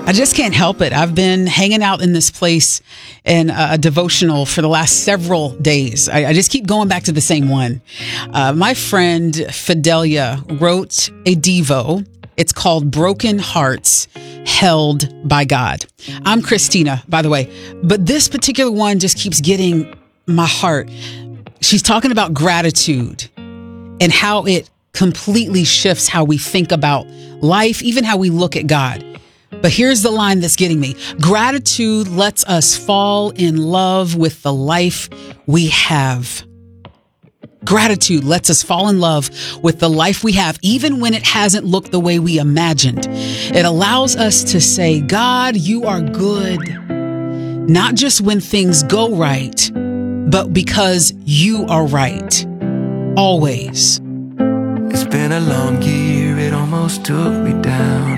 I just can't help it. I've been hanging out in this place in a devotional for the last several days. I just keep going back to the same one. My friend Fidelia wrote a Devo. It's called Broken Hearts Held by God. I'm Christina, by the way, but this particular one just keeps getting my heart. She's talking about gratitude and how it completely shifts how we think about life, even how we look at God. But here's the line that's getting me. Gratitude lets us fall in love with the life we have. Gratitude lets us fall in love with the life we have, even when it hasn't looked the way we imagined. It allows us to say, God, you are good, not just when things go right, but because you are right, always. It's been a long year, it almost took me down.